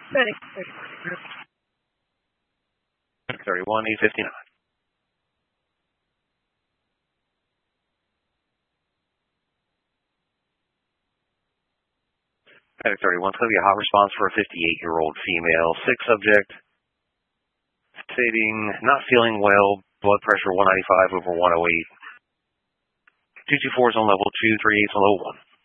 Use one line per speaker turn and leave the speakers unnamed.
Ready.
31, 859. Medic 31, it's going to be a hot response for a 58-year-old female, sick subject, stating not feeling well, blood pressure 195 over 108. 224 is on level 2, 38 is on level 1.